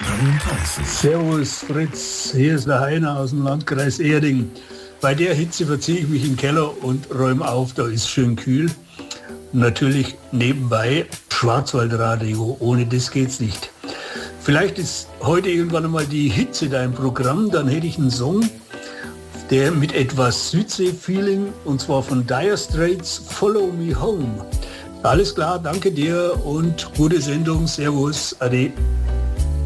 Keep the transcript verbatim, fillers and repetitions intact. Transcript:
dreiunddreißig. Servus Fritz, hier ist der Heiner aus dem Landkreis Erding. Bei der Hitze verziehe ich mich in den Keller und räume auf, da ist schön kühl. Natürlich nebenbei Schwarzwaldradio, ohne das geht's nicht. Vielleicht ist heute irgendwann einmal die Hitze dein Programm, dann hätte ich einen Song, der mit etwas Südsee-Feeling, und zwar von Dire Straits, Follow Me Home. Alles klar, danke dir und gute Sendung, servus, ade.